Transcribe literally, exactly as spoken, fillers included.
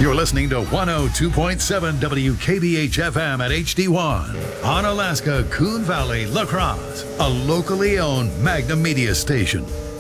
You're listening to one oh two point seven W K B H F M at H D one on Alaska, Coon Valley, La Crosse, a locally owned Magna Media station.